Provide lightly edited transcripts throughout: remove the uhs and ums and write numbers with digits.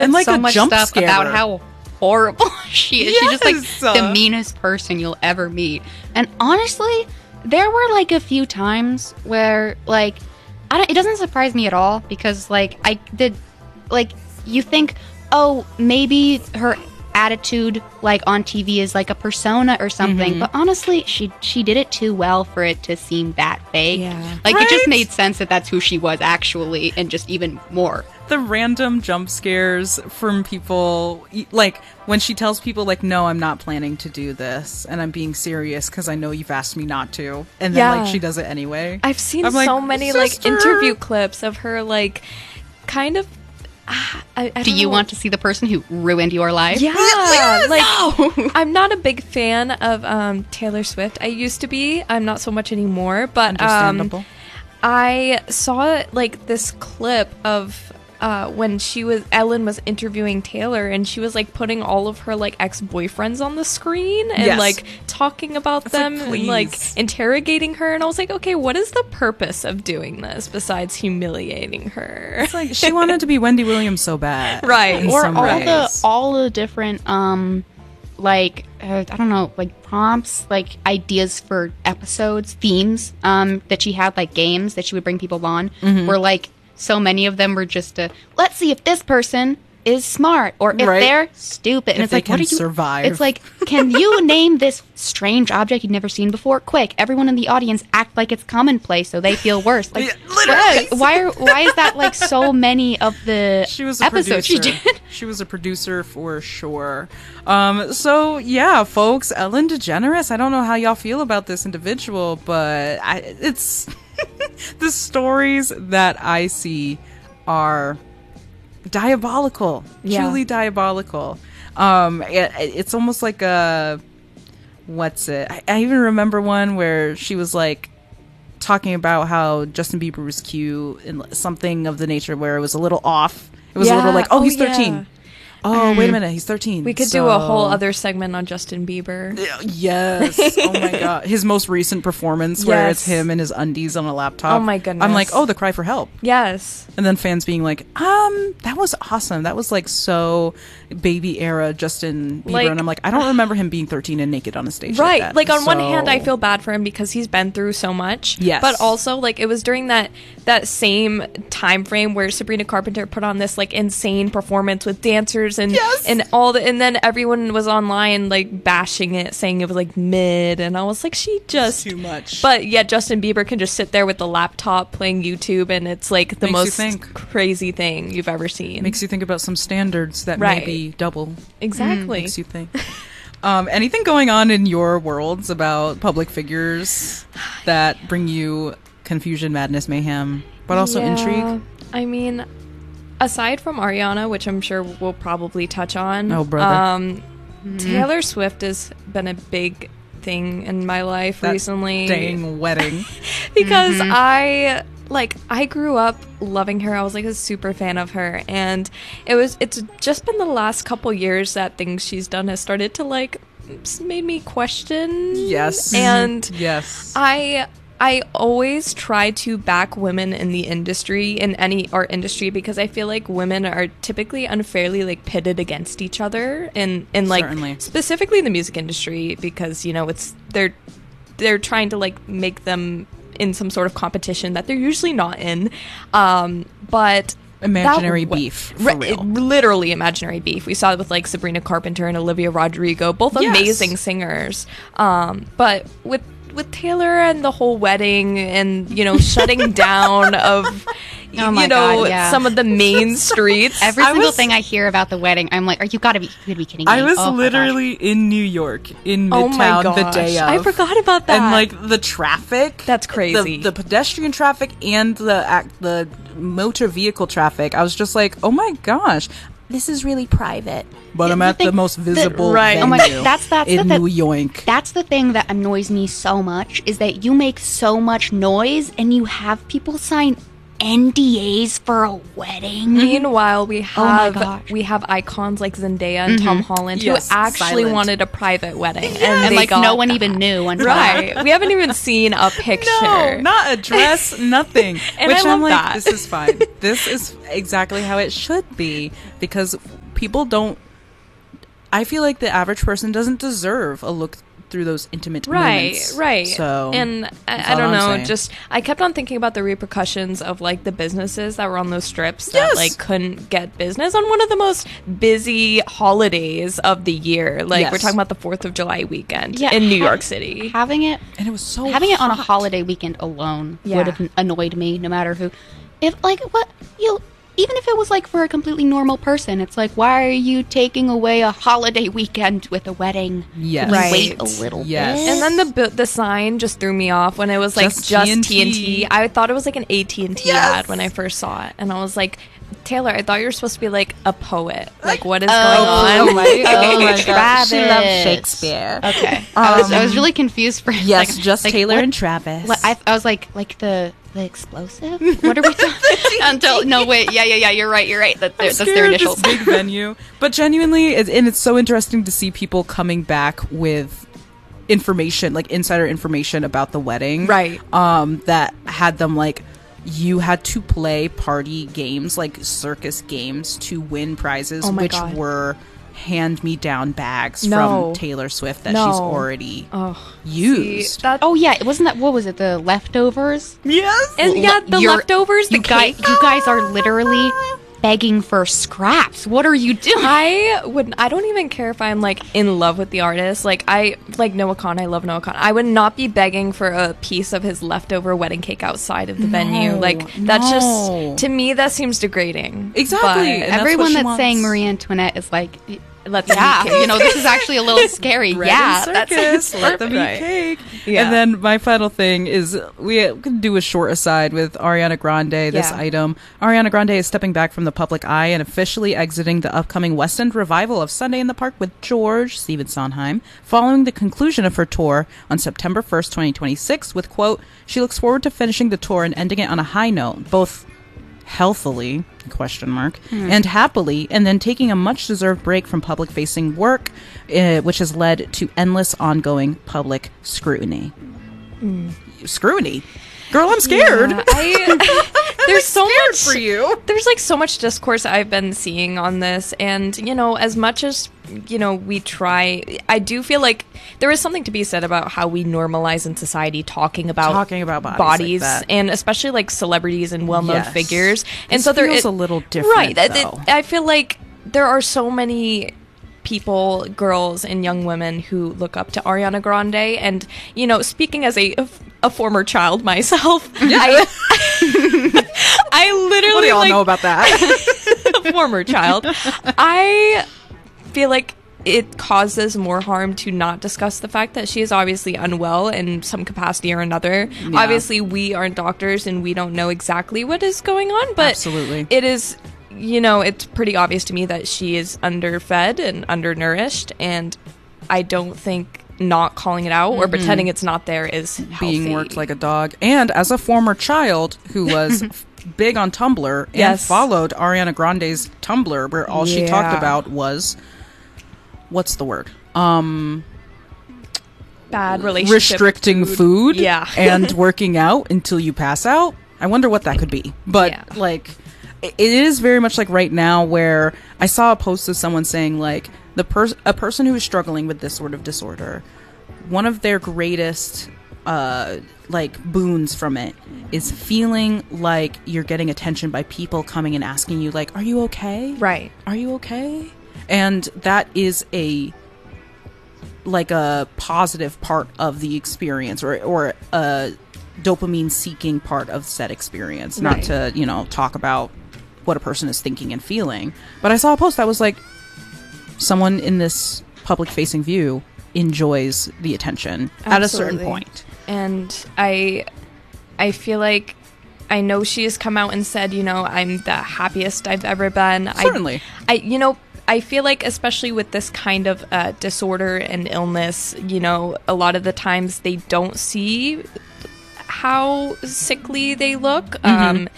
and like so a much jump stuff scare about how horrible she is. She's just Yes. like the meanest person you'll ever meet. And honestly, there were like a few times where like it doesn't surprise me at all because like you think, oh, maybe her attitude like on TV is like a persona or something, but honestly she did it too well for it to seem that fake. Like it just made sense that that's who she was actually, and just even more. The random jump scares from people, like when she tells people like, no, I'm not planning to do this and I'm being serious because I know you've asked me not to, and then like she does it anyway. I've seen I'm like, so many like interview clips of her like kind of I Do you want to see the person who ruined your life? Yeah, like No. I'm not a big fan of Taylor Swift. I used to be. I'm not so much anymore. But Understandable. I saw like this clip of when Ellen was interviewing Taylor, and she was like putting all of her like ex-boyfriends on the screen and like talking about them and like interrogating her, and I was like, okay, what is the purpose of doing this besides humiliating her? It's like she wanted to be Wendy Williams so bad, right? Or all the different like I don't know, like prompts, like ideas for episodes, themes that she had, like games that she would bring people on, where like so many of them were just let's see if this person is smart or if they're stupid, and if it's they like, can what do you survive. It's like, can you name this strange object you've never seen before? Quick, everyone in the audience act like it's commonplace so they feel worse. Like, literally. why is that like so many of the She was a episodes producer. she did? She was a producer for sure. So yeah, folks, Ellen DeGeneres. I don't know how y'all feel about this individual, but it's the stories that I see are diabolical, truly diabolical. It's almost like what's it? I even remember one where she was like talking about how Justin Bieber was cute and something of the nature where it was a little off. It was a little like, he's 13. Yeah. Oh, wait a minute, he's 13. We could do a whole other segment on Justin Bieber. Yes. Oh my god. His most recent performance where it's him in his undies on a laptop. Oh my goodness. I'm like, oh, the cry for help. Yes. And then fans being like, that was awesome. That was like so baby era Justin Bieber. Like, and I'm like, I don't remember him being 13 and naked on a stage. Right. Like, that. Like on one hand, I feel bad for him because he's been through so much. Yes. But also, like, it was during that same time frame where Sabrina Carpenter put on this like insane performance with dancers and and then everyone was online like bashing it, saying it was like mid, and I was like, she just too much. But yet Justin Bieber can just sit there with the laptop playing YouTube, and it's like the most crazy thing you've ever seen. Makes you think about some standards that may be double. Exactly. Makes you think. Anything going on in your worlds about public figures that bring you confusion, madness, mayhem, but also intrigue? I mean, aside from Ariana, which I'm sure we'll probably touch on, oh brother, Taylor Swift has been a big thing in my life recently. Dang wedding. Because I grew up loving her. I was like a super fan of her, and it's just been the last couple years that things she's done has started to like made me question. Yes. And yes. I always try to back women in the industry, in any art industry, because I feel like women are typically unfairly like pitted against each other in like Certainly. specifically in the music industry, because you know they're trying to like make them in some sort of competition that they're usually not in, but imaginary beef, for real. Literally imaginary beef. We saw it with like Sabrina Carpenter and Olivia Rodrigo, both amazing singers, but with Taylor and the whole wedding and, you know, shutting down of, some of the main streets. Every single thing I hear about the wedding, I'm like, you gotta be kidding me. I was literally in New York, in Midtown, the day of. I forgot about that. And, like, the traffic. That's crazy. The pedestrian traffic and the motor vehicle traffic. I was just like, oh my gosh. This is really private, but I'm at the most visible venue. Oh my God, that's in New York. That's the thing that annoys me so much, is that you make so much noise and you have people sign NDAs for a wedding. Meanwhile, we Oh my have gosh. we have icons like Zendaya and Tom Holland Yes, who actually silent. wanted a private wedding, and And they like got no one that. even knew until Right. We haven't even seen a picture. No, not a dress, nothing. And Which I love I'm like, that. this is fine. This is exactly how it should be, because people don't. I feel like the average person doesn't deserve a look through those intimate moments. Right. So, and that's I all don't I'm know, saying. just I kept on thinking about the repercussions of like the businesses that were on those strips that Yes. like couldn't get business on one of the most busy holidays of the year. Like Yes. we're talking about the 4th of July weekend Yeah, in New ha- York City. having it and it was so having it on a hot. holiday weekend alone Yeah. would have annoyed me, no matter who. If like what you, even if it was like for a completely normal person, it's like, why are you taking away a holiday weekend with a wedding? Yes. Can you Right. wait a little Yes. bit. And then the sign just threw me off when it was like Just just TNT. TNT. I thought it was like an AT&T Yes. ad when I first saw it, and I was like, Taylor, I thought you were supposed to be like a poet. Like, what is going on? Oh my Travis. god, she loves Shakespeare. Okay, I was really confused for a Yes, second. just Like, Taylor what- and Travis. I was like the explosive. What are we talking? Until no, wait, yeah, you're right. That's their Scared of initials. this big venue, but genuinely, and it's so interesting to see people coming back with information, like insider information about the wedding, Right. That had them like, you had to play party games, like circus games, to win prizes, Oh my which God. were hand-me-down bags No. from Taylor Swift that No. she's already Oh, used. see, that, Oh yeah, wasn't that, what was it? The leftovers. Yes, and yeah, the You're- leftovers, the You guys, cake. you guys are literally begging for scraps. What are you doing? I don't even care if I'm like in love with the artist. Like I like Noah Khan. I love Noah Khan. I would not be begging for a piece of his leftover wedding cake outside of the venue. Like that's no. just, to me, that seems degrading. Exactly. But And that's what Everyone she that's wants. saying Marie Antoinette is like, let's yeah, eat cake. you know, this is actually a little scary. Bread Yeah, and that circus, sounds let them eat Right. cake. Yeah. And then my final thing is we can do a short aside with Ariana Grande. This Yeah. item, Ariana Grande is stepping back from the public eye and officially exiting the upcoming West End revival of Sunday in the Park with George, Stephen Sondheim, following the conclusion of her tour on September 1st, 2026, with, quote, she looks forward to finishing the tour and ending it on a high note, both healthily, question mark, and happily, and then taking a much deserved break from public facing work, which has led to endless ongoing public scrutiny. Scrutiny? Girl, I'm scared. Yeah, there's so much for you. There's like so much discourse I've been seeing on this, and you know, as much as you know, we try. I do feel like there is something to be said about how we normalize in society talking about bodies like that. and especially like celebrities and well-known Yes. figures. And This so there feels is a little different, right? though. I feel like there are so many people, girls and young women who look up to Ariana Grande, and you know, speaking as a former child myself, I literally What do y'all like, know about that? a former child. I feel like it causes more harm to not discuss the fact that she is obviously unwell in some capacity or another. Yeah. Obviously, we aren't doctors and we don't know exactly what is going on, but Absolutely. it is, you know, it's pretty obvious to me that she is underfed and undernourished, and I don't think not calling it out or pretending it's not there is healthy. Being worked like a dog. And as a former child who was big on Tumblr and Yes. followed Ariana Grande's Tumblr, where all she talked Yeah. about was, what's the word? bad relationship Restricting food Yeah. and working out until you pass out. I wonder what that could be. But Yeah. like, it is very much like right now where I saw a post of someone saying like a person who is struggling with this sort of disorder, one of their greatest like boons from it is feeling like you're getting attention by people coming and asking you like, are you okay? Right. Are you okay? And that is a positive part of the experience, or a dopamine seeking part of said experience. Not Right. to, you know, talk about what a person is thinking and feeling. But I saw a post that was like, someone in this public facing view enjoys the attention at a certain Absolutely. point. And I feel like I know she has come out and said, you know, I'm the happiest I've ever been. Certainly. I feel like, especially with this kind of disorder and illness, you know, a lot of the times they don't see how sickly they look.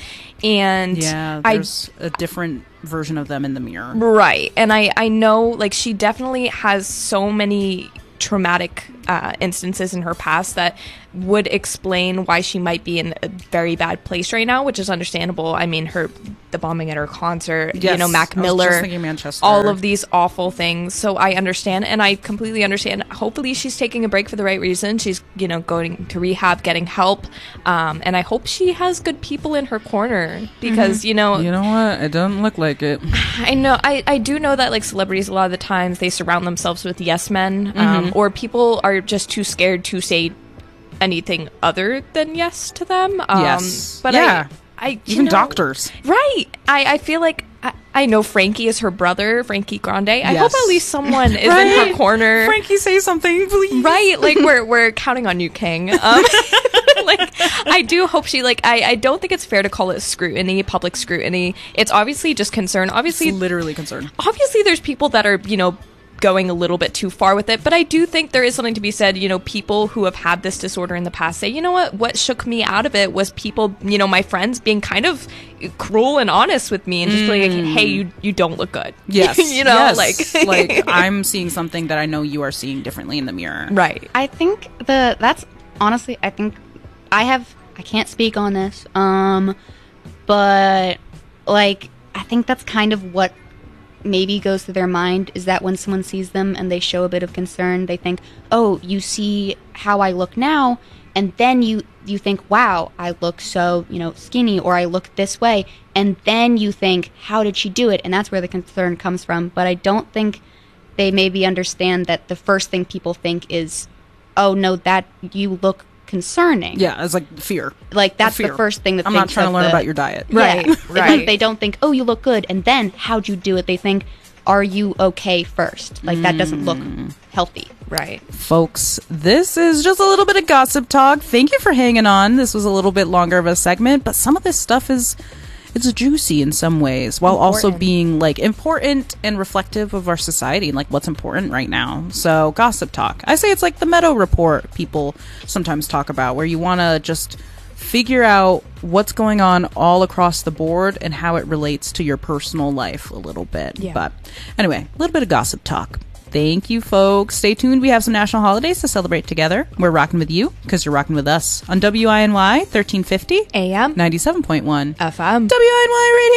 and Yeah, there's a different version of them in the mirror. Right. And I know, like, she definitely has so many traumatic instances in her past that would explain why she might be in a very bad place right now, which is understandable. I mean, the bombing at her concert, Yes, Mac I was just Miller, thinking Manchester. all of these awful things. So I understand, and I completely understand. Hopefully she's taking a break for the right reason. She's, going to rehab, getting help, and I hope she has good people in her corner because, You know what? It doesn't look like it. I know. I do know that, like, celebrities, a lot of the times they surround themselves with yes men, or people are just too scared to say anything other than yes to them. Yes. But yeah. I Even doctors. Right. I feel like I know Frankie is her brother, Frankie Grande. I Yes. hope at least someone is in Right. her corner. Frankie, say something, please. Right, like we're counting on you, King. Like, I do hope she, like, I don't think it's fair to call it scrutiny, public scrutiny. It's obviously just concern. Obviously, It's literally concerned. obviously there's people that are, going a little bit too far with it, but I do think there is something to be said. People who have had this disorder in the past say, what shook me out of it was people, my friends being kind of cruel and honest with me and just like, hey, you don't look good. Yes. Yes. like I'm seeing something that I know you are seeing differently in the mirror. Right. I think that's honestly, I think I can't speak on this, but like, I think that's kind of what maybe goes through their mind, is that when someone sees them and they show a bit of concern, they think, oh, you see how I look now, and then you think, wow, I look so, skinny, or I look this way, and then you think, how did she do it? And that's where the concern comes from. But I don't think they maybe understand that the first thing people think is, oh, no, that you look concerning. Yeah, it's like fear. Like, that's Fear. the first thing that I'm not trying to learn about your diet. Right, Yeah. right. They don't think, oh, you look good, and then how'd you do it? They think, are you okay first? Like, that doesn't look healthy. Right. Folks, this is just a little bit of gossip talk. Thank you for hanging on. This was a little bit longer of a segment, but some of this stuff it's juicy in some ways, while also being like important and reflective of our society and like what's important right now. So gossip talk, I say it's like the Meadow Report people sometimes talk about, where you want to just figure out what's going on all across the board and how it relates to your personal life a little bit. Yeah. But anyway, a little bit of gossip talk. Thank you, folks. Stay tuned. We have some national holidays to celebrate together. We're rocking with you because you're rocking with us on WINY 1350 AM 97.1 FM WINY Radio.